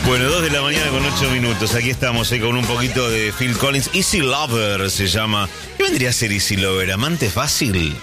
Bueno, 2 de la mañana con 8 minutos. Aquí estamos con un poquito de Phil Collins. Easy Lover se llama. ¿Qué vendría a ser Easy Lover? ¿Amante fácil?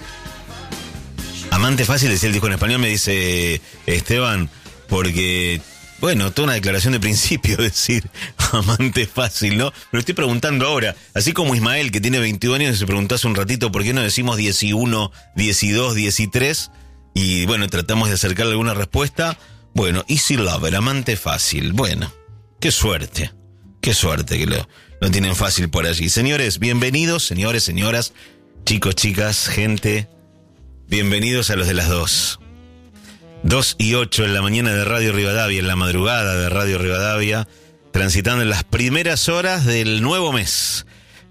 Amante fácil, decía el disco en español, me dice Esteban, porque, bueno, toda una declaración de principio decir amante fácil, ¿no? Me lo estoy preguntando ahora. Así como Ismael, que tiene 21 años, se preguntó hace un ratito por qué no decimos 11, 12, 13. Y bueno, tratamos de acercarle alguna respuesta. Bueno, Easy Lover, amante fácil. Bueno, qué suerte que lo tienen fácil por allí. Señores, bienvenidos, señores, señoras, chicos, chicas, gente, bienvenidos a los de las 2. 2 y 8 en la mañana de Radio Rivadavia, en la madrugada de Radio Rivadavia, transitando en las primeras horas del nuevo mes,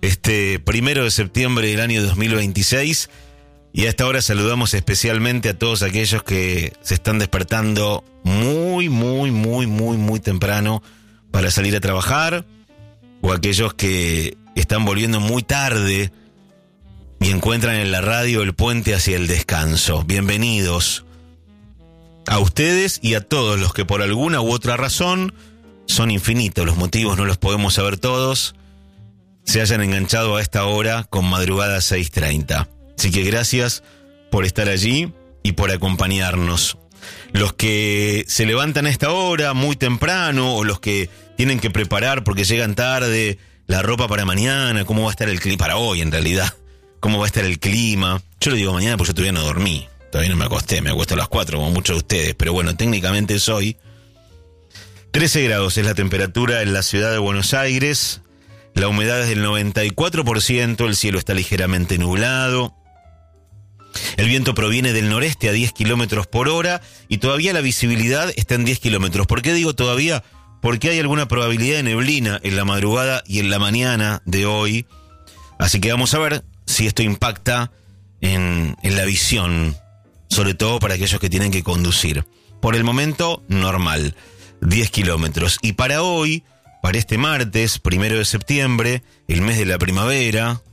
1 de septiembre del año 2026. Y a esta hora saludamos especialmente a todos aquellos que se están despertando muy temprano para salir a trabajar, o aquellos que están volviendo muy tarde y encuentran en la radio el puente hacia el descanso. Bienvenidos a ustedes y a todos los que por alguna u otra razón, son infinitos los motivos, no los podemos saber todos, se hayan enganchado a esta hora con Madrugada 6:30. Así que gracias por estar allí y por acompañarnos. Los que se levantan a esta hora muy temprano, o los que tienen que preparar porque llegan tarde la ropa para mañana, cómo va a estar el clima, para hoy en realidad, cómo va a estar el clima. Yo lo digo mañana porque yo todavía no dormí, todavía no me acosté, me acuesto a las 4 como muchos de ustedes, pero bueno, técnicamente es hoy. 13 grados es la temperatura en la ciudad de Buenos Aires, la humedad es del 94%, el cielo está ligeramente nublado. El viento proviene del noreste a 10 kilómetros por hora y todavía la visibilidad está en 10 kilómetros. ¿Por qué digo todavía? Porque hay alguna probabilidad de neblina en la madrugada y en la mañana de hoy. Así que vamos a ver si esto impacta en la visión, sobre todo para aquellos que tienen que conducir. Por el momento, normal, 10 kilómetros. Y para hoy, para este martes, 1 de septiembre, el mes de la primavera,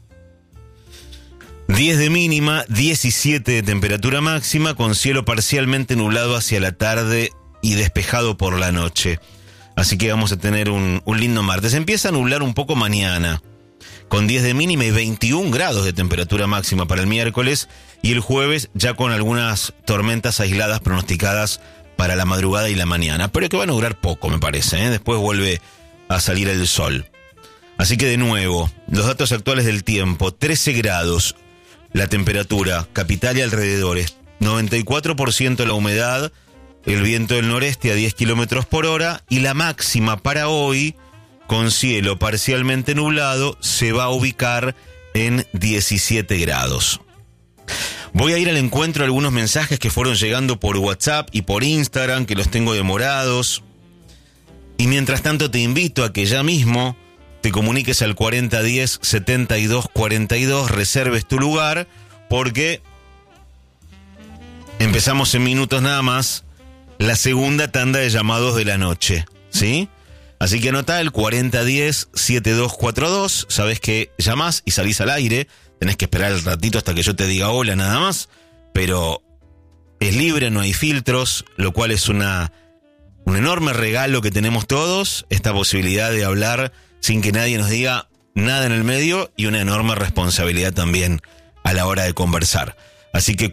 10 de mínima, 17 de temperatura máxima, con cielo parcialmente nublado hacia la tarde y despejado por la noche. Así que vamos a tener un lindo martes. Empieza a nublar un poco mañana, con 10 de mínima y 21 grados de temperatura máxima para el miércoles, y el jueves ya con algunas tormentas aisladas pronosticadas para la madrugada y la mañana, pero que van a durar poco, me parece, ¿eh? Después vuelve a salir el sol. Así que de nuevo, los datos actuales del tiempo: 13 grados. La temperatura, capital y alrededores, 94% la humedad, el viento del noreste a 10 kilómetros por hora, y la máxima para hoy, con cielo parcialmente nublado, se va a ubicar en 17 grados. Voy a ir al encuentro de algunos mensajes que fueron llegando por WhatsApp y por Instagram, que los tengo demorados. Y mientras tanto te invito a que ya mismo te comuniques al 4010-7242, reserves tu lugar, porque empezamos en minutos nada más la segunda tanda de llamados de la noche, ¿sí? Así que anotá el 4010-7242, sabés que llamás y salís al aire, tenés que esperar el ratito hasta que yo te diga hola nada más, pero es libre, no hay filtros, lo cual es un enorme regalo que tenemos todos, esta posibilidad de hablar sin que nadie nos diga nada en el medio, y una enorme responsabilidad también a la hora de conversar. Así que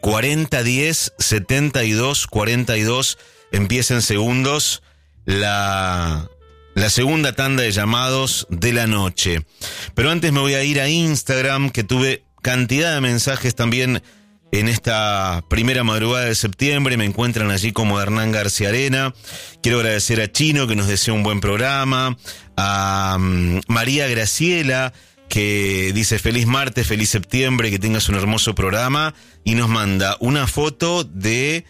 4010-7242, empieza en segundos la segunda tanda de llamados de la noche. Pero antes me voy a ir a Instagram, que tuve cantidad de mensajes también en esta primera madrugada de septiembre. Me encuentran allí como Hernán García Arena. Quiero agradecer a Chino, que nos desea un buen programa, a María Graciela, que dice feliz martes, feliz septiembre, que tengas un hermoso programa, y nos manda una foto de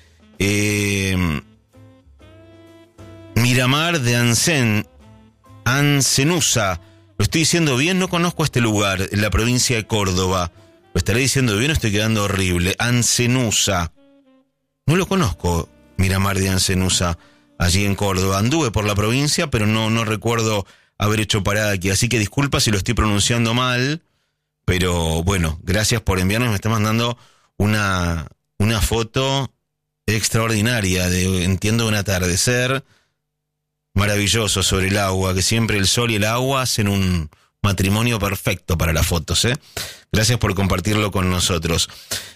Miramar de Ancenusa. Lo estoy diciendo bien, no conozco este lugar, en la provincia de Córdoba. ¿Lo estaré diciendo bien o estoy quedando horrible? Ancenusa. No lo conozco, Miramar de Ancenusa, allí en Córdoba. Anduve por la provincia, pero no recuerdo haber hecho parada aquí. Así que disculpa si lo estoy pronunciando mal, pero bueno, gracias por enviarnos. Me está mandando una foto extraordinaria de, entiendo, un atardecer. maravilloso sobre el agua, que siempre el sol y el agua hacen un matrimonio perfecto para las fotos, ¿eh? Gracias por compartirlo con nosotros.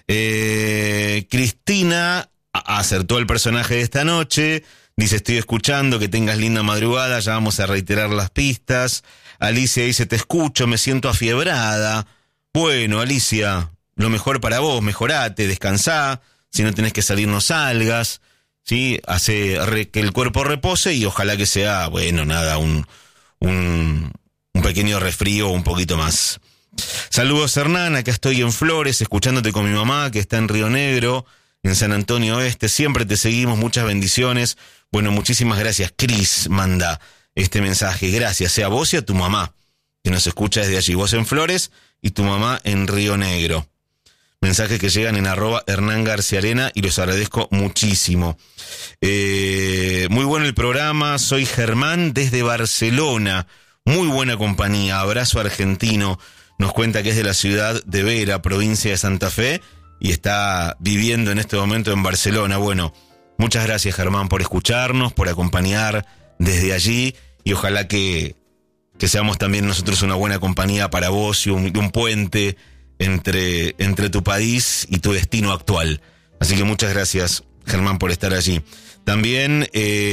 Cristina acertó el personaje de esta noche. Dice, estoy escuchando, que tengas linda madrugada, ya vamos a reiterar las pistas. Alicia dice, te escucho, me siento afiebrada. Bueno, Alicia, lo mejor para vos, mejorate, descansá. Si no tenés que salir, no salgas. ¿Sí? Hace que el cuerpo repose y ojalá que sea, bueno, nada, un pequeño resfrío o un poquito más. Saludos, Hernán, acá estoy en Flores, escuchándote con mi mamá, que está en Río Negro, en San Antonio Oeste. Siempre te seguimos, muchas bendiciones. Bueno, muchísimas gracias. Cris manda este mensaje. Gracias, a vos y a tu mamá, que nos escucha desde allí. Vos en Flores y tu mamá en Río Negro. Mensajes que llegan en @Hernán García Arena y los agradezco muchísimo. Muy bueno el programa, soy Germán desde Barcelona. Muy buena compañía, abrazo argentino. Nos cuenta que es de la ciudad de Vera, provincia de Santa Fe, y está viviendo en este momento en Barcelona. Bueno, muchas gracias, Germán, por escucharnos, por acompañar desde allí, y ojalá que seamos también nosotros una buena compañía para vos y un puente entre tu país y tu destino actual. Así que muchas gracias, Germán, por estar allí. También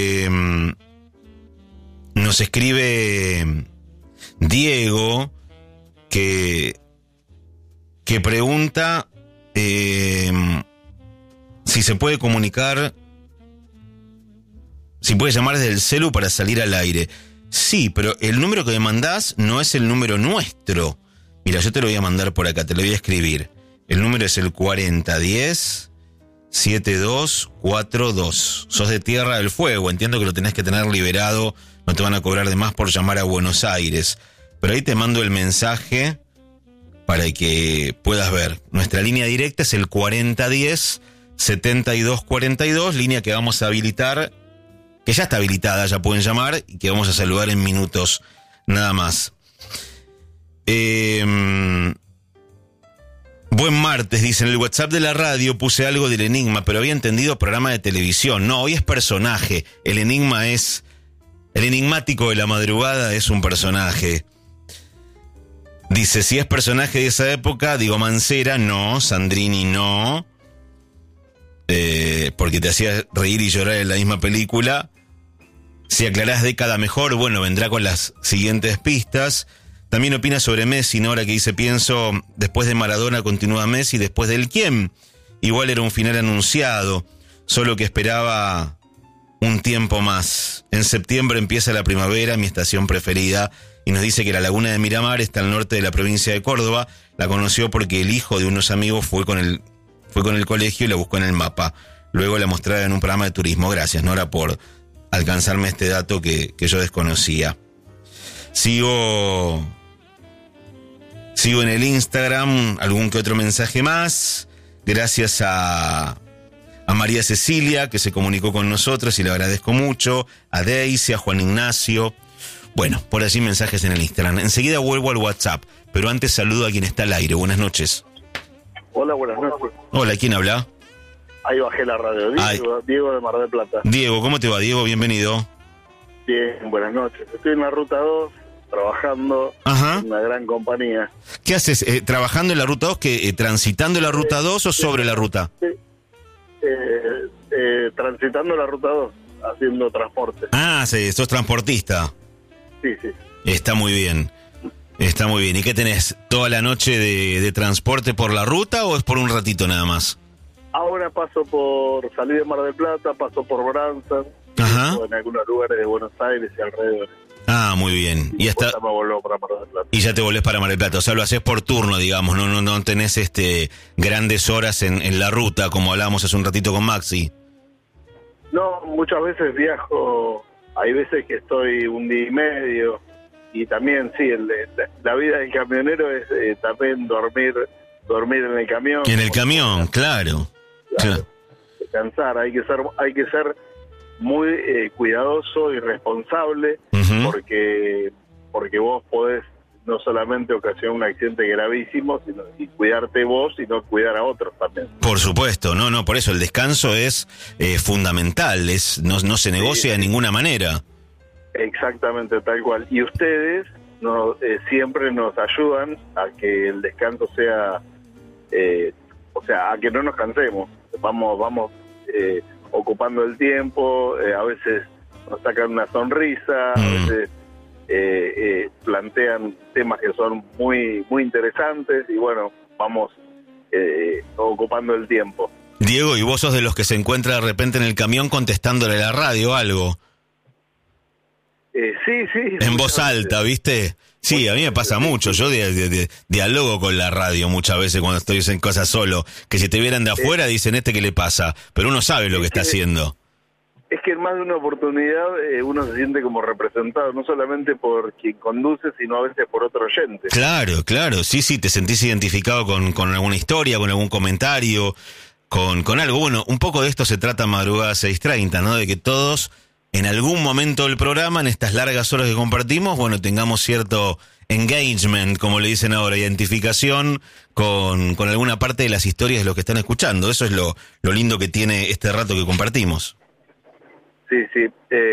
nos escribe Diego, que pregunta si se puede comunicar, si puede llamar desde el celu para salir al aire. Sí, pero el número que me mandás no es el número nuestro. Mira, yo te lo voy a mandar por acá, te lo voy a escribir. El número es el 4010-7242. Sos de Tierra del Fuego, entiendo que lo tenés que tener liberado, no te van a cobrar de más por llamar a Buenos Aires. Pero ahí te mando el mensaje para que puedas ver. Nuestra línea directa es el 4010-7242, línea que vamos a habilitar, que ya está habilitada, ya pueden llamar, y que vamos a saludar en minutos nada más. Buen martes, dice, en el WhatsApp de la radio puse algo del Enigma, pero había entendido programa de televisión. No, hoy es personaje. El Enigma es... El enigmático de la madrugada es un personaje. Dice, si es personaje de esa época, digo Mancera, no, Sandrini no, porque te hacía reír y llorar en la misma película. Si aclarás década mejor, bueno, vendrá con las siguientes pistas. También opina sobre Messi, ¿no? Ahora que dice, pienso, después de Maradona continúa Messi, después del quién. Igual era un final anunciado, solo que esperaba un tiempo más. En septiembre empieza la primavera, mi estación preferida, y nos dice que la laguna de Miramar está al norte de la provincia de Córdoba. La conoció porque el hijo de unos amigos fue con el colegio y la buscó en el mapa. Luego la mostraba en un programa de turismo. Gracias, Nora, por alcanzarme este dato que yo desconocía. Sigo en el Instagram, algún que otro mensaje más. Gracias a María Cecilia, que se comunicó con nosotros y le agradezco mucho. A Daisy, a Juan Ignacio. Bueno, por allí mensajes en el Instagram. Enseguida vuelvo al WhatsApp, pero antes saludo a quien está al aire. Buenas noches. Hola, buenas noches. Hola, ¿quién habla? Ahí bajé la radio. Diego de Mar del Plata. Diego, ¿cómo te va, Diego? Bienvenido. Bien, buenas noches. Estoy en la Ruta 2, trabajando. Ajá. En una gran compañía. ¿Qué haces? ¿Trabajando en la Ruta 2? ¿Transitando la Ruta 2 o sobre la ruta? Sí. Transitando la Ruta 2, haciendo transporte. Ah, sí, sos transportista. Sí, sí. Está muy bien. Está muy bien. ¿Y qué tenés? ¿Toda la noche de transporte por la ruta o es por un ratito nada más? Ahora salí de Mar del Plata, paso por Branson, en algunos lugares de Buenos Aires y alrededor. Ah, muy bien. Y hasta me vuelvo para Mar del Plata. Y ya te volvés para Mar del Plata. O sea, lo haces por turno, digamos. No tenés grandes horas en la ruta, como hablábamos hace un ratito con Maxi. No, muchas veces viajo. Hay veces que estoy un día y medio. Y también, sí, la vida del camionero es también dormir en el camión. En el camión, claro. Descansar, hay que ser muy cuidadoso y responsable, porque vos podés no solamente ocasionar un accidente gravísimo, sino y cuidarte vos y no cuidar a otros también. Por supuesto, no, por eso el descanso es fundamental, no se negocia de ninguna manera. Exactamente, tal cual. Y ustedes siempre nos ayudan a que el descanso sea, o sea, a que no nos cansemos. Vamos ocupando el tiempo, a veces nos sacan una sonrisa, a veces plantean temas que son muy interesantes y bueno, vamos ocupando el tiempo. Diego, ¿y vos sos de los que se encuentra de repente en el camión contestándole a la radio algo? Sí. En voz alta, ¿viste? Sí, a mí me pasa mucho. Yo dialogo con la radio muchas veces cuando estoy en cosas solo. Que si te vieran de afuera dicen, ¿qué le pasa? Pero uno sabe lo que está haciendo. Es que en más de una oportunidad uno se siente como representado, no solamente por quien conduce, sino a veces por otro oyente. Claro. Sí, te sentís identificado con alguna historia, con algún comentario, con algo. Bueno, un poco de esto se trata Madrugada 6:30, ¿no? De que todos, en algún momento del programa, en estas largas horas que compartimos, bueno, tengamos cierto engagement, como le dicen ahora, identificación con alguna parte de las historias de los que están escuchando. Eso es lo lindo que tiene este rato que compartimos. Sí.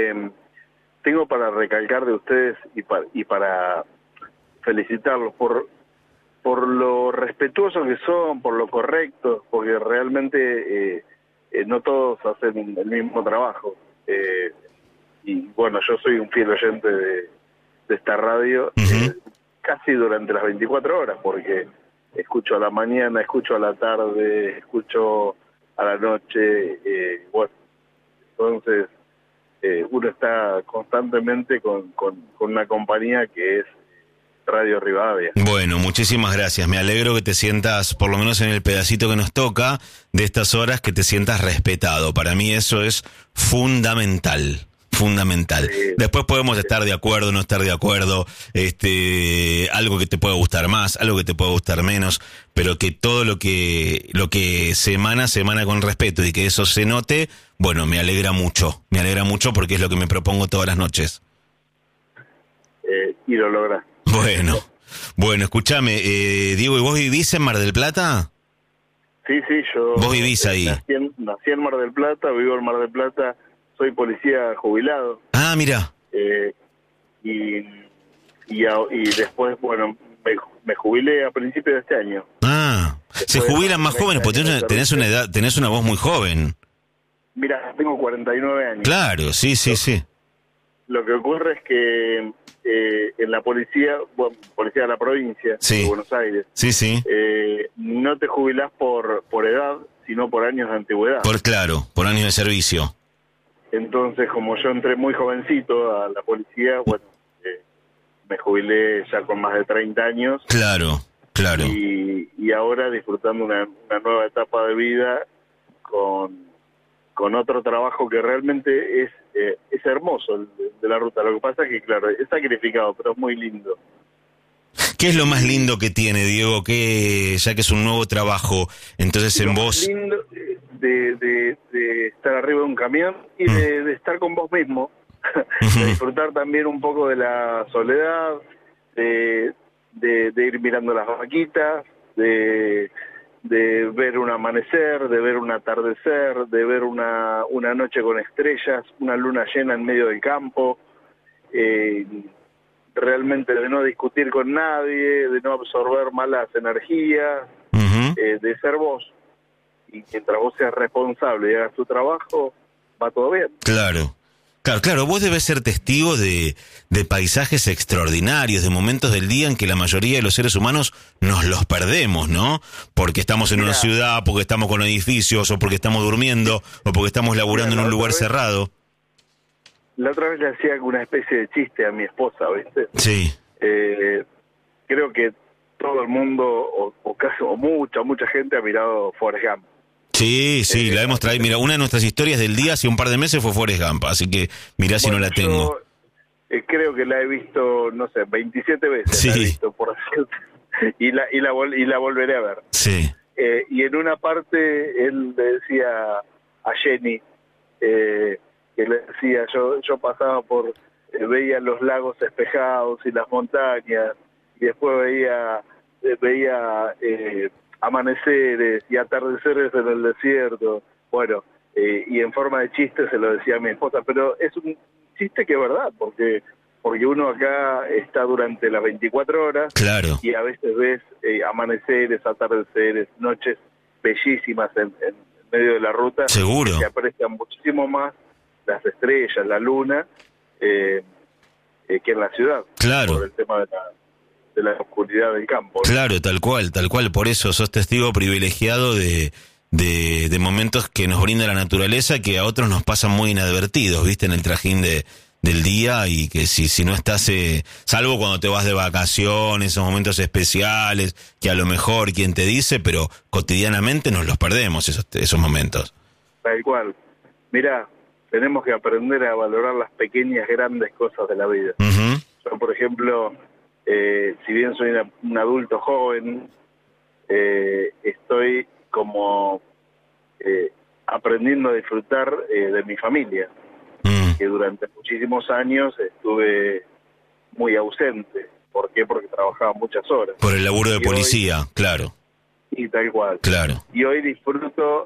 Tengo para recalcar de ustedes y para felicitarlos por lo respetuosos que son, por lo correctos, porque realmente no todos hacen el mismo trabajo. Y bueno, yo soy un fiel oyente de esta radio, casi durante las 24 horas, porque escucho a la mañana, escucho a la tarde, escucho a la noche, bueno, entonces uno está constantemente con una compañía que es Radio Rivadavia. Bueno, muchísimas gracias. Me alegro que te sientas, por lo menos en el pedacito que nos toca de estas horas, que te sientas respetado. Para mí eso es fundamental. Después podemos estar de acuerdo, no estar de acuerdo, algo que te pueda gustar más, algo que te pueda gustar menos, pero que todo lo que se emana con respeto y que eso se note, bueno, me alegra mucho porque es lo que me propongo todas las noches. Y lo lográs. Bueno, escúchame, Diego, ¿y vos vivís en Mar del Plata? Sí, yo... ¿Vos vivís ahí? Nací en Mar del Plata, vivo en Mar del Plata, soy policía jubilado. Ah, mira. Y después, bueno, me jubilé a principios de este año. Ah, después se jubilan más jóvenes, porque tenés una voz muy joven. Mira, tengo 49 años. Claro, sí. Lo que ocurre es que en la policía de la provincia de Buenos Aires, no te jubilás por edad, sino por años de antigüedad. Por años de servicio. Entonces, como yo entré muy jovencito a la policía, bueno, me jubilé ya con más de 30 años. Claro. Y ahora disfrutando una nueva etapa de vida con otro trabajo que realmente es hermoso, el de la ruta. Lo que pasa es que, claro, es sacrificado, pero es muy lindo. ¿Qué es lo más lindo que tiene, Diego? Ya que es un nuevo trabajo, entonces en vos... Lindo de estar arriba de un camión y de estar con vos mismo, de disfrutar también un poco de la soledad, de ir mirando las vaquitas, de ver un amanecer, de ver un atardecer, de ver una noche con estrellas, una luna llena en medio del campo, realmente de no discutir con nadie, de no absorber malas energías, de ser vos. Y mientras vos seas responsable y hagas tu trabajo, va todo bien. Claro, vos debés ser testigo de paisajes extraordinarios, de momentos del día en que la mayoría de los seres humanos nos los perdemos, ¿no? Porque estamos en una ciudad, porque estamos con edificios, o porque estamos durmiendo, o porque estamos laburando en un lugar cerrado. La otra vez le hacía una especie de chiste a mi esposa, ¿viste? Sí. Creo que todo el mundo, o mucha gente ha mirado Forrest Gump. Sí, la hemos traído. Mira, una de nuestras historias del día hace un par de meses fue Forrest Gump, así que mirá si no la tengo. Yo creo que la he visto, no sé, 27 veces. Sí. La he visto, por decirte, y la volveré a ver. Sí. Y en una parte él le decía a Jenny, que le decía, yo pasaba veía los lagos espejados y las montañas, y después veía amaneceres y atardeceres en el desierto, bueno, y en forma de chiste se lo decía a mi esposa, pero es chiste que es verdad, porque uno acá está durante las 24 horas. Claro. Y a veces ves amaneceres, atardeceres, noches bellísimas en medio de la ruta. Seguro. Que aprecian muchísimo más las estrellas, la luna, que en la ciudad. Claro. Por el tema de la oscuridad del campo, ¿no? Claro, tal cual. Por eso sos testigo privilegiado de momentos que nos brinda la naturaleza, que a otros nos pasan muy inadvertidos, ¿viste? En el trajín del día, y que si no estás, salvo cuando te vas de vacaciones, esos momentos especiales, que a lo mejor quien te dice, pero cotidianamente nos los perdemos esos momentos. Tal cual. Mirá, tenemos que aprender a valorar las pequeñas, grandes cosas de la vida. Uh-huh. Yo, por ejemplo, si bien soy un adulto joven, estoy como aprendiendo a disfrutar de mi familia, que durante muchísimos años estuve muy ausente. ¿Por qué? Porque trabajaba muchas horas. Por el laburo de policía, hoy, claro. Y tal cual. Claro. Y hoy disfruto,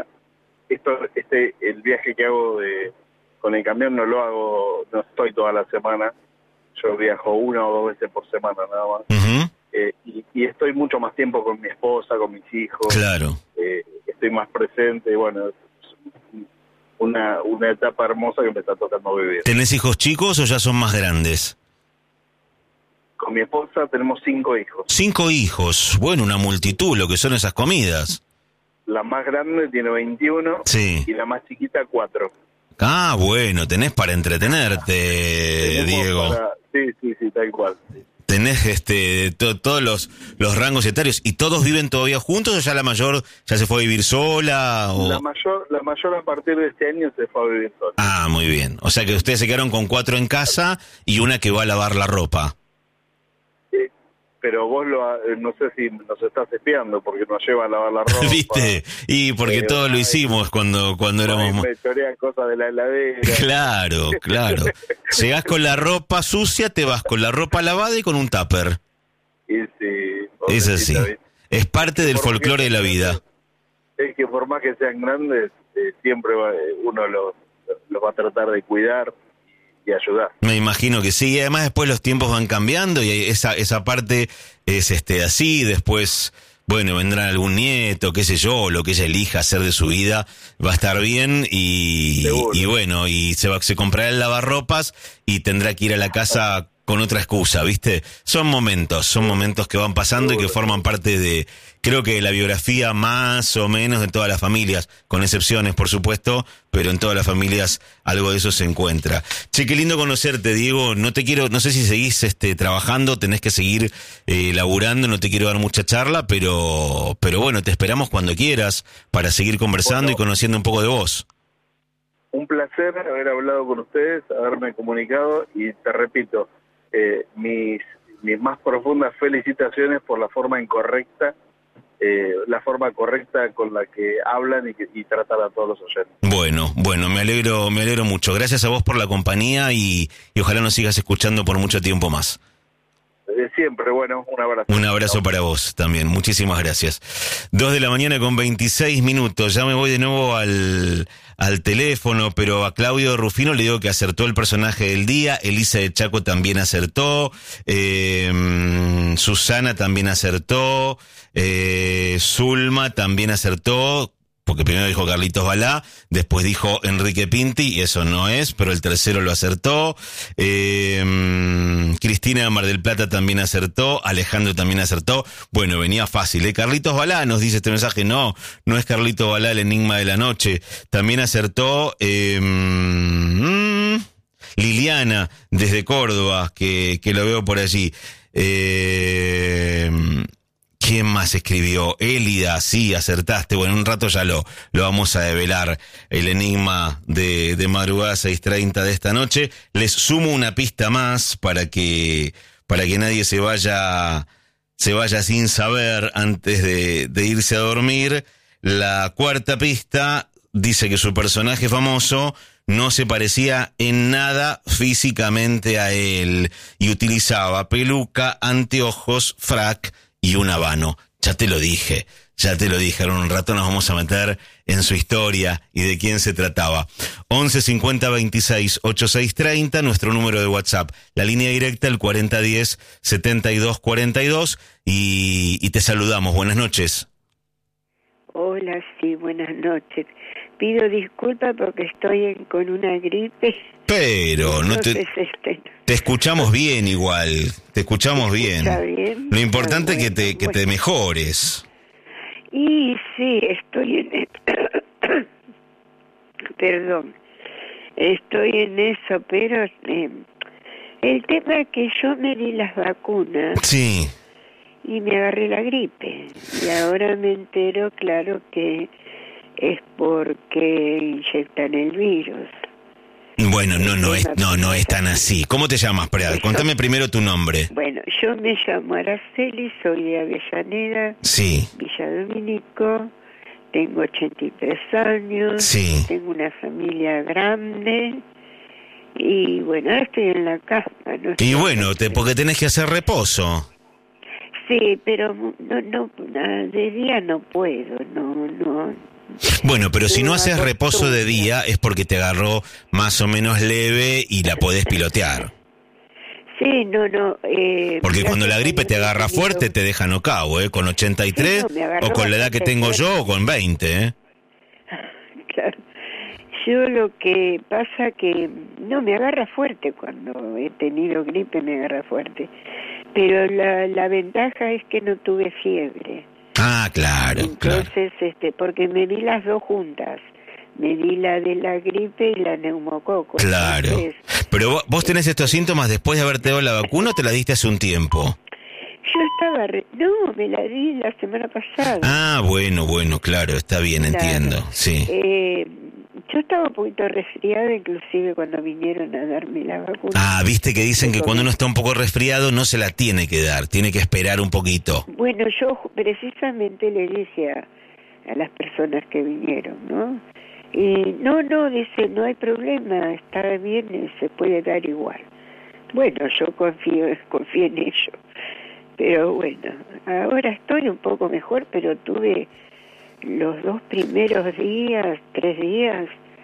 el viaje que hago con el camión no lo hago, no estoy toda la semana. Yo viajo 1 o 2 veces por semana nada más. Uh-huh. Y estoy mucho más tiempo con mi esposa, con mis hijos. Claro. Estoy más presente, bueno, es una etapa hermosa que me está tocando vivir. ¿Tenés hijos chicos o ya son más grandes? Con mi esposa tenemos 5 hijos. 5 hijos, bueno, una multitud, lo que son esas comidas. La más grande tiene 21, sí, y la más chiquita 4. Ah, bueno, tenés para entretenerte, Diego. Sí, tal cual. Tenés todos los rangos etarios. ¿Y todos viven todavía juntos o ya la mayor ya se fue a vivir sola? O... La mayor a partir de este año se fue a vivir sola. Ah, muy bien. O sea que ustedes se quedaron con 4 en casa y una que va a lavar la ropa. Pero vos no sé si nos estás espiando porque nos lleva a lavar la ropa. ¿Viste? Y porque todo lo hicimos cuando éramos... Me chorean cosas de la heladera. Claro. Llegás con la ropa sucia, te vas con la ropa lavada y con un tupper. Es así. Es parte del folclore de la vida. Es que por más que sean grandes, siempre uno los va a tratar de cuidar y ayudar. Me imagino que sí, y además después los tiempos van cambiando y esa parte es así, después, bueno, vendrá algún nieto, qué sé yo, lo que ella elija hacer de su vida, va a estar bien y bueno, y se comprará el lavarropas y tendrá que ir a la casa con otra excusa, ¿viste? Son momentos que van pasando y que forman parte de, creo que la biografía más o menos de todas las familias, con excepciones, por supuesto, pero en todas las familias algo de eso se encuentra. Che, qué lindo conocerte, Diego. No sé si seguís trabajando, tenés que seguir laburando, no te quiero dar mucha charla, pero bueno, te esperamos cuando quieras para seguir conversando y conociendo un poco de vos. Un placer haber hablado con ustedes, haberme comunicado y te repito, mis más profundas felicitaciones por la forma incorrecta, la forma correcta con la que hablan y tratan a todos los oyentes. Bueno, me alegro mucho. Gracias a vos por la compañía y ojalá nos sigas escuchando por mucho tiempo más. Siempre, bueno, un abrazo. Un abrazo para vos también, muchísimas gracias. 2:26 a.m. Ya me voy de nuevo al teléfono, pero a Claudio Rufino le digo que acertó el personaje del día, Elisa de Chaco también acertó, Susana también acertó, Zulma también acertó, porque primero dijo Carlitos Balá, después dijo Enrique Pinti, y eso no es, pero el tercero lo acertó. Cristina de Mar del Plata también acertó, Alejandro también acertó. Bueno, venía fácil, Carlitos Balá nos dice este mensaje, no es Carlitos Balá el enigma de la noche. También acertó Liliana desde Córdoba, que lo veo por allí. ¿Quién más escribió? Élida, sí, acertaste. Bueno, en un rato ya lo vamos a develar, el enigma de madrugada 6:30 de esta noche. Les sumo una pista más para que nadie se vaya sin saber antes de irse a dormir. La cuarta pista dice que su personaje famoso no se parecía en nada físicamente a él y utilizaba peluca, anteojos, frac y un habano. Ya te lo dije. Ahora en un rato nos vamos a meter en su historia y de quién se trataba. 11 50 26 86 30, nuestro número de WhatsApp. La línea directa, el 4010 72 42. Y te saludamos. Buenas noches. Hola, sí, buenas noches. Pido disculpas porque estoy con una gripe. Pero no te... Te escuchamos bien igual, te escuchamos bien. ¿Está bien? Lo importante es que te mejores. Y sí, estoy en... Perdón, estoy en eso, pero el tema es que yo me di las vacunas. Sí. Y me agarré la gripe. Y ahora me entero, claro, que es porque inyectan el virus. Bueno, no es tan así. ¿Cómo te llamas, Prada? Contame primero tu nombre. Bueno, yo me llamo Araceli, soy de Avellaneda, sí. Villa Domínico, tengo 83 años, sí. Tengo una familia grande y bueno, ahora estoy en la cama. No y bueno, porque tenés que hacer reposo. Sí, pero no de día no puedo, no. Bueno, pero si no haces reposo de día es porque te agarró más o menos leve y la podés pilotear. Sí, no. Porque cuando la gripe te agarra fuerte te deja knockout, con 83 sí, o con la edad que tengo yo o con 20, Claro. Yo lo que pasa que no me agarra fuerte cuando he tenido gripe, me agarra fuerte. Pero la ventaja es que no tuve fiebre. Ah, claro. Entonces, porque me di las dos juntas. Me di la de la gripe y la neumococo. Claro. Entonces, pero vos tenés estos síntomas después de haberte dado la vacuna o te la diste hace un tiempo. Yo estaba... No, me la di la semana pasada. Ah, bueno, claro, está bien, claro. Entiendo, sí. Yo estaba un poquito resfriada, inclusive cuando vinieron a darme la vacuna. Ah, viste que dicen que cuando uno está un poco resfriado no se la tiene que dar, tiene que esperar un poquito. Bueno, yo precisamente le dije a las personas que vinieron, ¿no? Y no, dice, no hay problema, está bien, se puede dar igual. Bueno, yo confío en ello. Pero bueno, ahora estoy un poco mejor, pero tuve... los 2 primeros días, 3 días,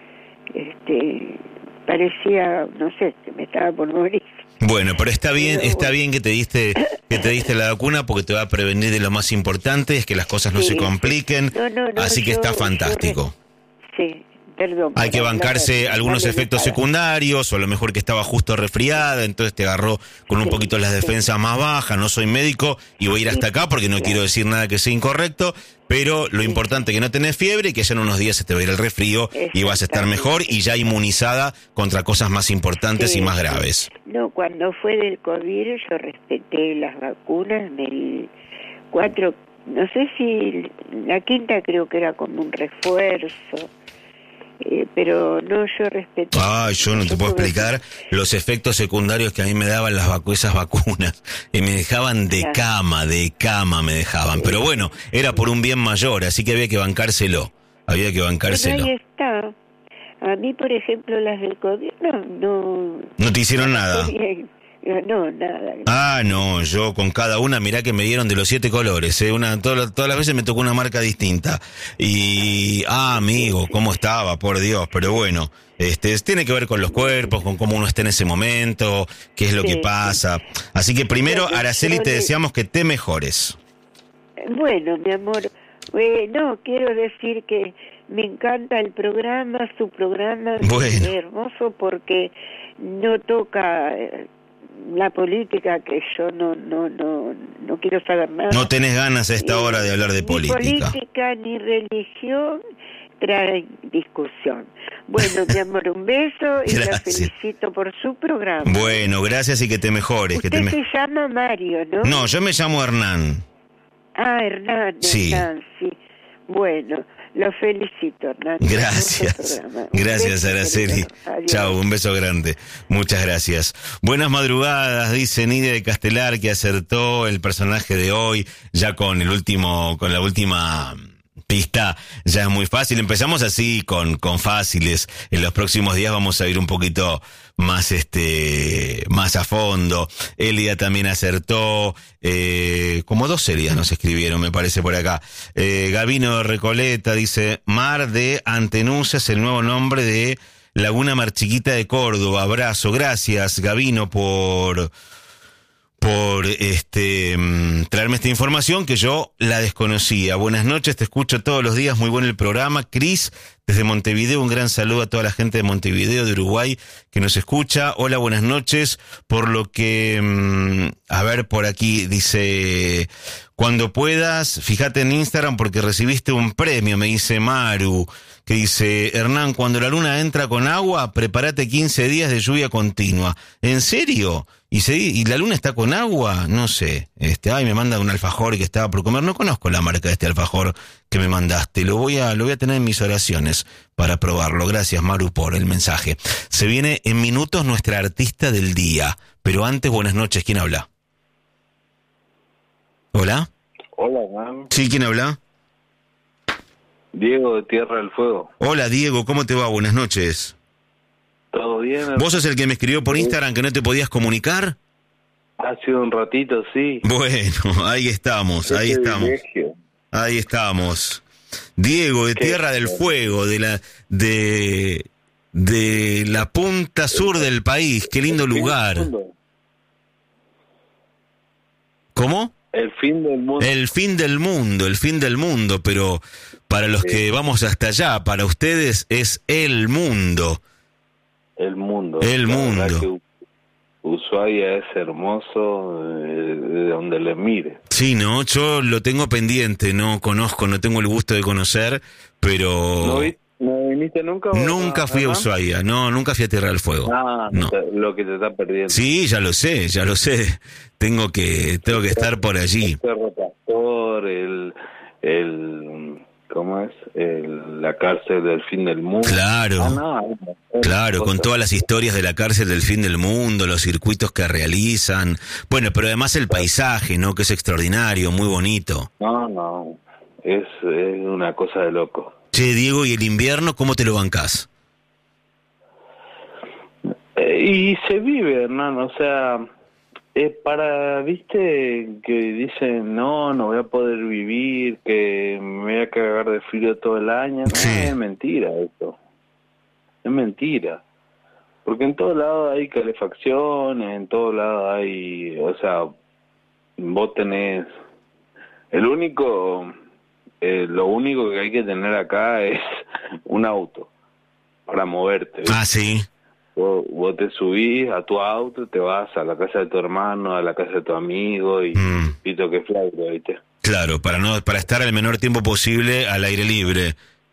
parecía, no sé, que me estaba por morir. Bueno, pero está bien que te diste la vacuna porque te va a prevenir de lo más importante, es que las cosas no se compliquen, así que está fantástico. Sí, perdón. Hay que bancarse algunos efectos secundarios, o a lo mejor que estaba justo resfriada, entonces te agarró con un poquito las defensas más bajas. No soy médico y voy a ir hasta acá porque no quiero decir nada que sea incorrecto, pero lo importante es que no tenés fiebre y que ya en unos días se te va a ir el resfrío y vas a estar mejor y ya inmunizada contra cosas más importantes y más graves. No, cuando fue del COVID yo respeté las vacunas, me di 4, no sé si la quinta creo que era como un refuerzo. Pero no, yo respeto. Yo no te puedo explicar los efectos secundarios que a mí me daban esas vacunas. Y me dejaban de cama me dejaban. Pero bueno, era por un bien mayor, así que había que bancárselo. Pero ahí está. A mí, por ejemplo, las del COVID, no. ¿No te hicieron nada? Bien. No, nada. No, yo con cada una, mirá que me dieron de los 7 colores, todas las veces me tocó una marca distinta. Y, amigo, cómo estaba, por Dios, pero bueno, tiene que ver con los cuerpos, con cómo uno está en ese momento, qué es lo que pasa. Así que primero, Araceli, te deseamos que te mejores. Bueno, mi amor, no, quiero decir que me encanta el programa, su programa, es hermoso porque no toca... la política, que yo no quiero saber nada. No tenés ganas a esta hora de hablar de política. Ni política ni religión trae discusión. Bueno, mi amor, un beso y la felicito por su programa. Bueno, gracias y que te mejores. Usted se llama Mario, ¿no? No, yo me llamo Hernán. Hernán, sí. Bueno, lo felicito, Hernán. Gracias, Araceli. Chao, un beso grande. Muchas gracias. Buenas madrugadas, dice Nidia de Castelar, que acertó el personaje de hoy, ya con la última pista, ya es muy fácil. Empezamos así con fáciles. En los próximos días vamos a ir un poquito más más a fondo. Elia también acertó. Como 2 Elias nos escribieron, me parece, por acá. Gabino Recoleta dice, Mar de Antenusa es el nuevo nombre de Laguna Mar Chiquita de Córdoba. Abrazo, gracias Gabino por traerme esta información que yo la desconocía. Buenas noches, te escucho todos los días, muy bueno el programa. Cris, desde Montevideo, un gran saludo a toda la gente de Montevideo, de Uruguay, que nos escucha. Hola, buenas noches, por lo que, a ver, por aquí dice, cuando puedas, fíjate en Instagram porque recibiste un premio, me dice Maru, que dice, Hernán, cuando la luna entra con agua, prepárate 15 días de lluvia continua. ¿En serio? ¿Y la luna está con agua? No sé. Me manda un alfajor que estaba por comer. No conozco la marca de este alfajor que me mandaste. Lo voy a tener en mis oraciones para probarlo. Gracias, Maru, por el mensaje. Se viene en minutos nuestra artista del día. Pero antes, buenas noches. ¿Quién habla? ¿Hola? Hola, Hernán. Sí, ¿quién habla? Diego de Tierra del Fuego. Hola, Diego. ¿Cómo te va? Buenas noches. ¿Todo bien? ¿Vos sos el que me escribió por Instagram que no te podías comunicar? Ha sido un ratito, sí. Bueno, ahí estamos. Ahí estamos. Diego, de Tierra del Fuego, de la punta sur del país. Qué lindo lugar. ¿Cómo? El fin del mundo. El fin del mundo, pero para los que vamos hasta allá, para ustedes es el mundo. El mundo. El mundo. Que Ushuaia es hermoso de donde le mire. Sí, no, yo lo tengo pendiente, no conozco, no tengo el gusto de conocer, pero... ¿No viniste nunca? Nunca fui a Ushuaia, no, nunca fui a Tierra del Fuego. No. Lo que te está perdiendo. Sí, ya lo sé. Tengo que estar por allí. El Cerro Pastor, ¿cómo es? La cárcel del fin del mundo. Claro. Claro, con todas las historias de la cárcel del fin del mundo, los circuitos que realizan. Bueno, pero además el paisaje, ¿no? Que es extraordinario, muy bonito. No. Es una cosa de loco. Che, Diego, ¿y el invierno cómo te lo bancás? Y se vive, hermano, o sea, viste, que dicen, no voy a poder vivir, que me voy a cagar de frío todo el año. Sí. No, es mentira eso, es mentira, porque en todos lados hay calefacción, en todos lados hay, o sea, vos tenés, lo único que hay que tener acá es un auto para moverte, ¿viste? Ah, sí. Vos te subís a tu auto, te vas a la casa de tu hermano, a la casa de tu amigo y pito que flauta, ¿viste? Claro, para estar el menor tiempo posible al aire libre.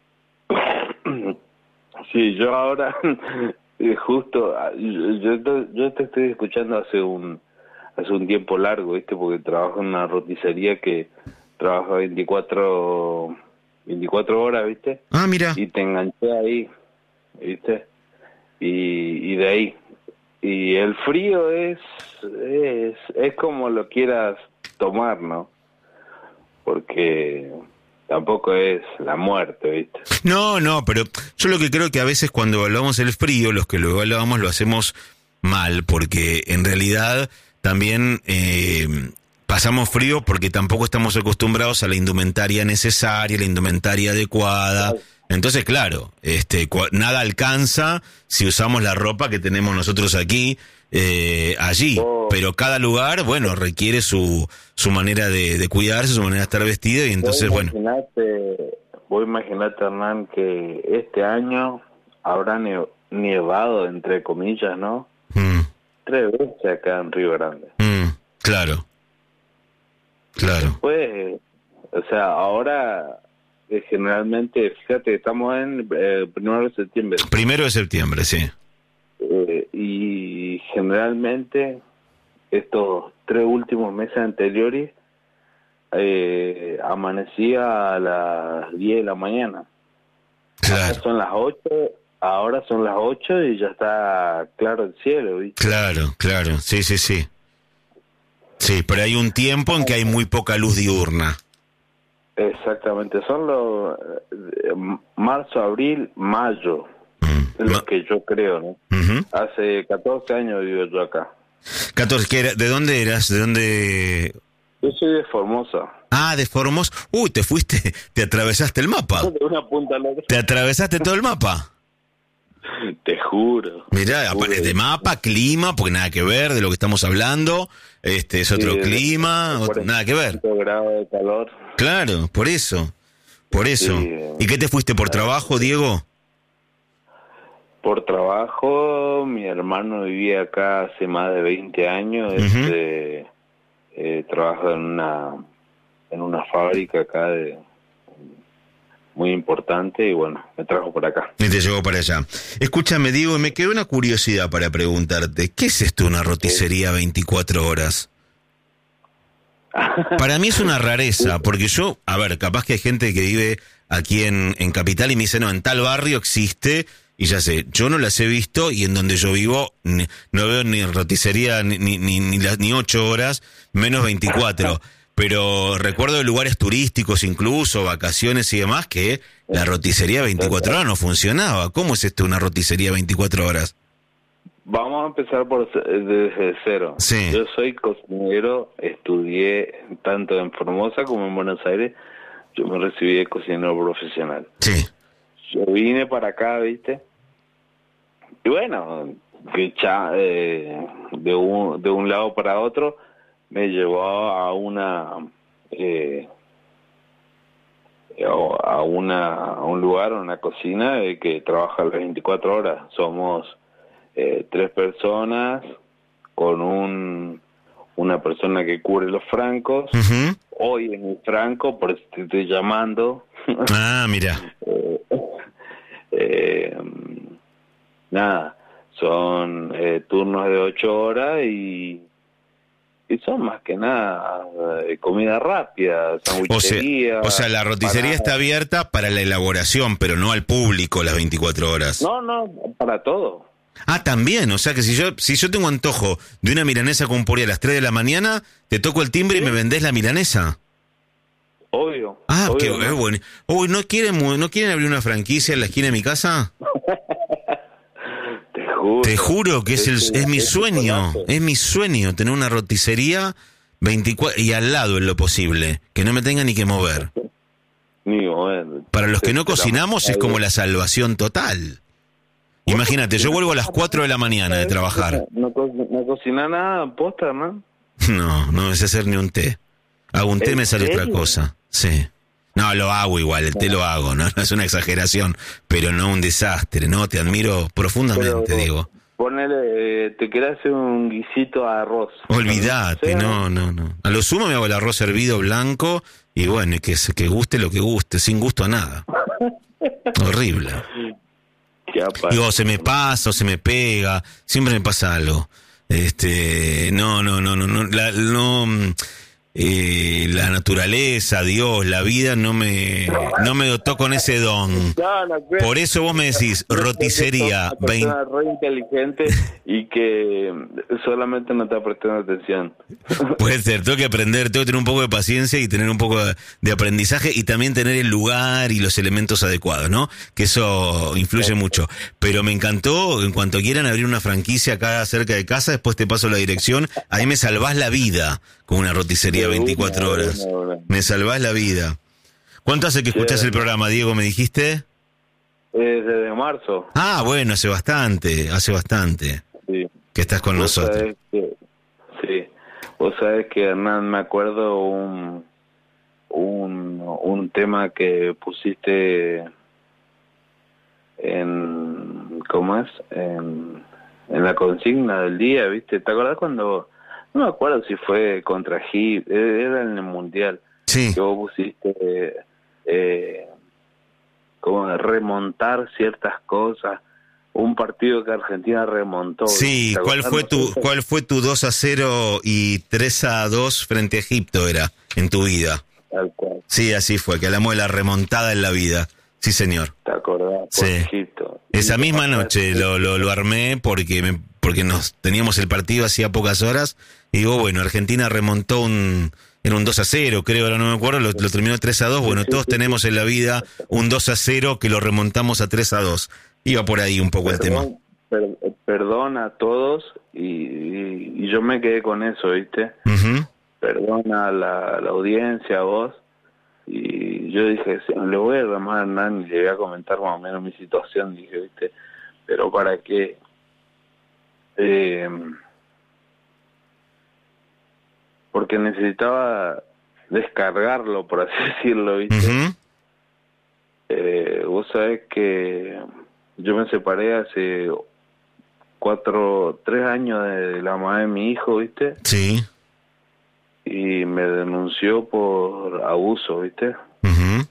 Sí, yo ahora justo yo te estoy escuchando hace un tiempo largo, ¿viste? Porque trabajo en una roticería que trabaja 24 horas, ¿viste? Ah, mira. Y te enganché ahí, ¿viste? Y de ahí. Y el frío es como lo quieras tomar, ¿no? Porque tampoco es la muerte, ¿viste? No, pero yo lo que creo que a veces cuando evaluamos el frío, los que lo evaluamos lo hacemos mal, porque en realidad también pasamos frío porque tampoco estamos acostumbrados a la indumentaria necesaria, la indumentaria adecuada. Entonces, claro, nada alcanza si usamos la ropa que tenemos nosotros aquí, allí. Pero cada lugar, bueno, requiere su manera de cuidarse, su manera de estar vestido, y entonces, vos imaginate, Hernán, que este año habrá nevado, entre comillas, ¿no? 3 veces acá en Río Grande. Claro. Pues, o sea, ahora... generalmente, fíjate, estamos en 1 de septiembre. 1 de septiembre, sí. Y generalmente estos 3 últimos meses anteriores amanecía a las 10 de la mañana. Claro. Ahora son las 8 y ya está claro el cielo, ¿viste? Claro, sí. Sí, pero hay un tiempo en que hay muy poca luz diurna. Exactamente, son los marzo, abril, mayo, es lo que yo creo, ¿no? Hace 14 años vivo yo acá. 14, ¿qué era? ¿De dónde eras? ¿De dónde? Yo soy de Formosa. Ah, de Formosa. Uy, te fuiste, te atravesaste el mapa. De una punta a la otra. ¿Te atravesaste todo el mapa? Te juro. Mirá, de mapa, clima, porque nada que ver de lo que estamos hablando. Es otro clima, nada que ver. 4 grados de calor. Claro, por eso. Sí, ¿Y qué te fuiste por trabajo, Diego? Por trabajo, mi hermano vivía acá hace más de 20 años. Trabaja en una fábrica acá muy importante y bueno, me trajo por acá. Y te llevó para allá. Escúchame, Diego, me quedó una curiosidad para preguntarte. ¿Qué es esto, una roticería 24 horas? Para mí es una rareza, porque yo, a ver, capaz que hay gente que vive aquí en Capital y me dice, no, en tal barrio existe, y ya sé, yo no las he visto y en donde yo vivo no veo ni roticería ni 8 horas, menos 24. Pero recuerdo de lugares turísticos incluso, vacaciones y demás, que la roticería 24 horas no funcionaba. ¿Cómo es esto una roticería 24 horas? Vamos a empezar desde cero. Sí. Yo soy cocinero, estudié tanto en Formosa como en Buenos Aires. Yo me recibí de cocinero profesional. Sí. Yo vine para acá, ¿viste? Y bueno, de un lado para otro me llevó a un lugar, a una cocina que trabaja las 24 horas. Somos 3 personas con una persona que cubre los francos. Uh-huh. Hoy en el franco, por eso te estoy llamando. Ah, mira. Nada, son turnos de 8 horas y son más que nada comida rápida, sandwichería. O sea, la roticería está abierta para la elaboración, pero no al público las 24 horas. No, para todo. Ah, también, o sea que si yo tengo antojo de una milanesa con puré a las 3 de la mañana, te toco el timbre y me vendés la milanesa. Obvio. Ah, obvio, qué ¿no? bueno. Uy, ¿no quieren abrir una franquicia en la esquina de mi casa? Te juro que es mi sueño, es mi sueño tener una roticería 24 y al lado en lo posible, que no me tenga ni que mover. Ni mover. Para los que no cocinamos es como la salvación total. Imagínate, yo vuelvo a las 4 de la mañana de trabajar. No cocina nada, posta, ¿no? No sé hacer ni un té. Hago un té, me sale otra cosa. Sí. No, lo hago igual, el té lo hago, no es una exageración, pero no un desastre, ¿no? Te admiro profundamente, Diego. Ponele, te querés hacer un guisito a arroz. Olvídate, no. A lo sumo me hago el arroz hervido blanco y bueno, que guste lo que guste, sin gusto a nada. Horrible. Digo, se me pasa o se me pega, siempre me pasa algo. La naturaleza, Dios, la vida no me dotó con ese don. Por eso vos me decís roticería. Una persona re inteligente y que solamente no está prestando atención. Puede ser, tengo que aprender, tengo que tener un poco de paciencia y tener un poco de aprendizaje y también tener el lugar y los elementos adecuados, ¿no? Que eso influye mucho. Pero me encantó, en cuanto quieran abrir una franquicia acá cerca de casa, después te paso la dirección, ahí me salvás la vida con una roticería 24 horas. Me salvás la vida. ¿Cuánto hace que escuchás el programa, Diego, me dijiste? Desde marzo. Ah, bueno, hace bastante. Sí. Que estás con nosotros. Sí. Vos sabés que, Hernán, me acuerdo un tema que pusiste ¿cómo es? En la consigna del día, ¿viste? ¿Te acordás cuando... No me acuerdo si fue contra Egipto, era en el Mundial. Sí. Que vos pusiste como remontar ciertas cosas. Un partido que Argentina remontó. Sí, ¿cuál fue tu 2-0 y 3-2 frente a Egipto era en tu vida? Tal cual. Sí, así fue, que hablamos de la remontada en la vida. Sí, señor. ¿Te acordás? Sí. Egipto. Esa misma noche lo armé porque nos teníamos el partido hacía pocas horas. Y digo, bueno, Argentina remontó era un 2-0, creo, ahora no me acuerdo, lo terminó 3-2. Bueno, todos tenemos en la vida un 2-0 que lo remontamos a 3-2. Iba por ahí un poco el tema. perdona a todos y yo me quedé con eso, ¿viste? Uh-huh. Perdona a la audiencia, a vos. Y yo dije, sí, le voy a llamar a Hernán y le voy a comentar más o menos mi situación, dije, ¿viste? Pero ¿para qué? Porque necesitaba descargarlo, por así decirlo, ¿viste? Uh-huh. Vos sabés que yo me separé hace 3 años de la mamá de mi hijo, ¿viste? Sí. Y me denunció por abuso, ¿viste? Uh-huh.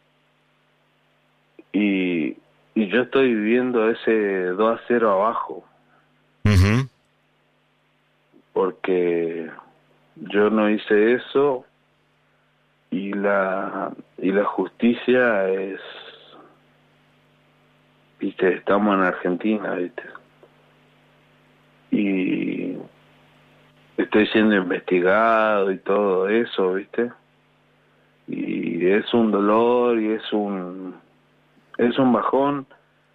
Y yo estoy viviendo ese 2-0 abajo. Uh-huh. Porque yo no hice eso y la justicia es, viste, estamos en Argentina, viste, y estoy siendo investigado y todo eso, viste, y es un dolor y es un bajón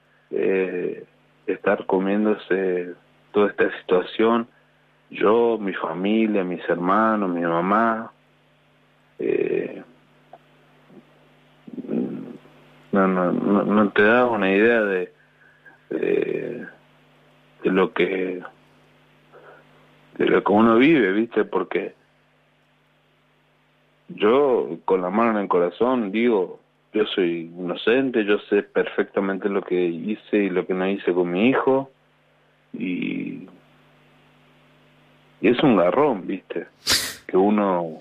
estar comiéndose toda esta situación. Yo, mi familia, mis hermanos, mi mamá, no te das una idea de lo que uno vive, ¿viste? Porque yo, con la mano en el corazón, digo, yo soy inocente, yo sé perfectamente lo que hice y lo que no hice con mi hijo, y es un garrón, ¿viste? Que uno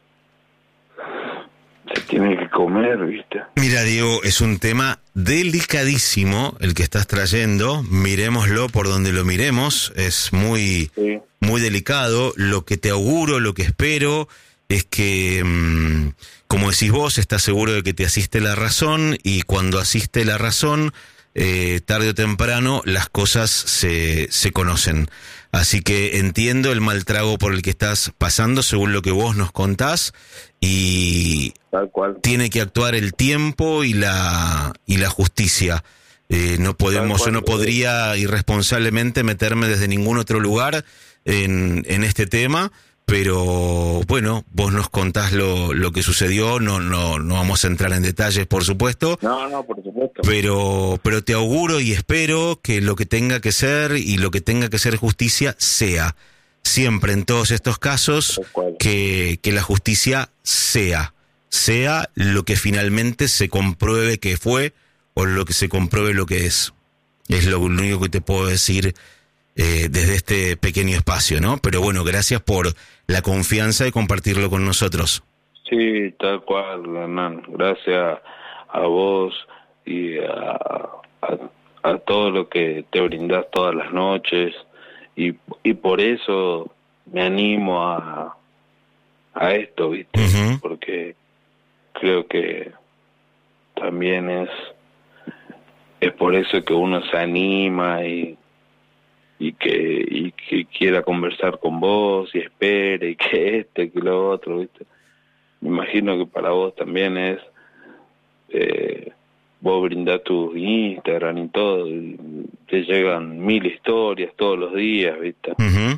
se tiene que comer, ¿viste? Mira, Diego, es un tema delicadísimo el que estás trayendo. Miremoslo por donde lo miremos. Es muy, Sí. muy delicado. Lo que te auguro, lo que espero es que, como decís vos, estás seguro de que te asiste la razón, y cuando asiste la razón, tarde o temprano las cosas se conocen. Así que entiendo el mal trago por el que estás pasando, según lo que vos nos contás, y Tal cual. tiene que actuar el tiempo y la justicia. No podemos, yo no podría irresponsablemente meterme desde ningún otro lugar en este tema, pero bueno, vos nos contás lo que sucedió. No vamos a entrar en detalles, por supuesto. No, por supuesto. Pero te auguro y espero que lo que tenga que ser y lo que tenga que ser justicia sea siempre, en todos estos casos, que la justicia sea lo que finalmente se compruebe que fue, o lo que se compruebe lo que es. Es lo único que te puedo decir desde este pequeño espacio, ¿no? Pero bueno, gracias por la confianza de compartirlo con nosotros. Sí, tal cual, Hernán. Gracias a vos y a todo lo que te brindás todas las noches, y por eso me animo a esto, ¿viste? Uh-huh. Porque creo que también es por eso que uno se anima y que quiera conversar con vos y espere y que que lo otro, ¿viste? Me imagino que para vos también es vos brindás tu Instagram y todo, y te llegan 1000 historias todos los días, ¿viste? Uh-huh.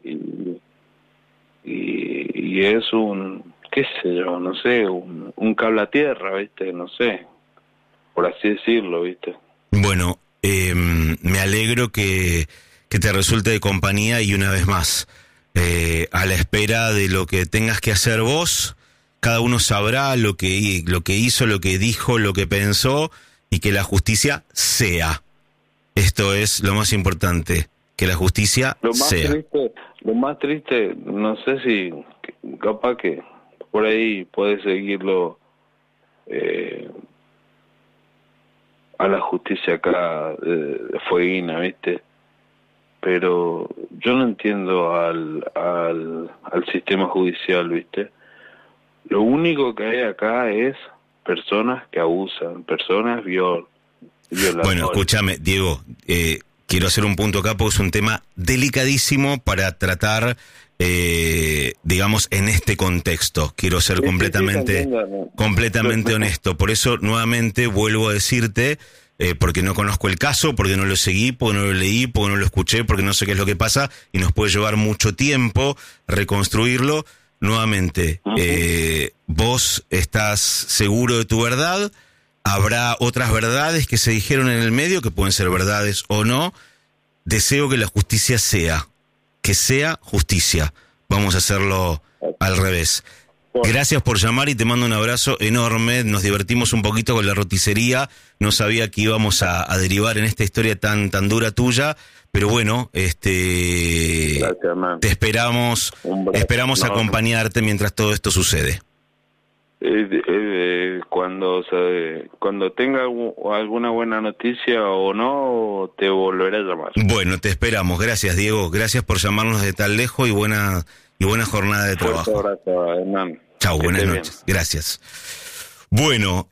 Y es qué sé yo, no sé, un cable a tierra, ¿viste? No sé, por así decirlo, ¿viste? Bueno, me alegro que te resulte de compañía, y una vez más, a la espera de lo que tengas que hacer vos. Cada uno sabrá lo que hizo, lo que dijo, lo que pensó, y que la justicia sea. Esto es lo más importante, que la justicia sea. Lo más triste, no sé si capaz que por ahí puedes seguirlo a la justicia acá de Fueguina, ¿viste? Pero yo no entiendo al sistema judicial, ¿viste? Lo único que hay acá es personas que abusan, personas violadoras. Bueno, escúchame, Diego, quiero hacer un punto acá porque es un tema delicadísimo para tratar, digamos, en este contexto. Quiero ser completamente honesto. Por eso, nuevamente, vuelvo a decirte, porque no conozco el caso, porque no lo seguí, porque no lo leí, porque no lo escuché, porque no sé qué es lo que pasa, y nos puede llevar mucho tiempo reconstruirlo. Nuevamente, vos estás seguro de tu verdad, habrá otras verdades que se dijeron en el medio, que pueden ser verdades o no. Deseo que la justicia que sea justicia. Vamos a hacerlo al revés. Gracias por llamar y te mando un abrazo enorme. Nos divertimos un poquito con la roticería. No sabía que íbamos a derivar en esta historia tan dura tuya, pero bueno, Gracias, te esperamos acompañarte mientras todo esto sucede. Cuando tenga alguna buena noticia o no, te volveré a llamar. Bueno, te esperamos. Gracias, Diego. Gracias por llamarnos de tan lejos y buena jornada de trabajo. Un abrazo, Hernán. Chau, buenas noches. Bien. Gracias. Bueno,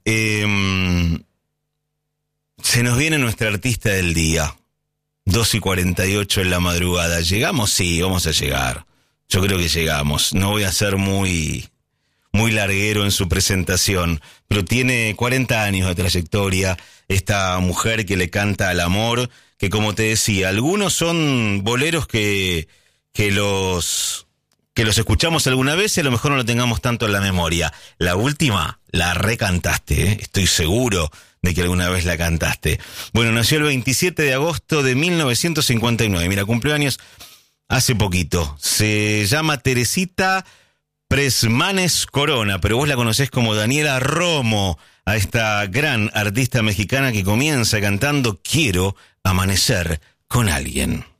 se nos viene nuestra artista del día. 2:48 en la madrugada. ¿Llegamos? Sí, vamos a llegar. Yo creo que llegamos. No voy a ser muy larguero en su presentación, pero tiene 40 años de trayectoria, esta mujer que le canta al amor, que como te decía, algunos son boleros que los escuchamos alguna vez y a lo mejor no lo tengamos tanto en la memoria. La última la recantaste, ¿eh? Estoy seguro de que alguna vez la cantaste. Bueno, nació el 27 de agosto de 1959, mira, cumplió años hace poquito. Se llama Teresita Presmanes Corona, pero vos la conocés como Daniela Romo, a esta gran artista mexicana que comienza cantando Quiero amanecer con alguien.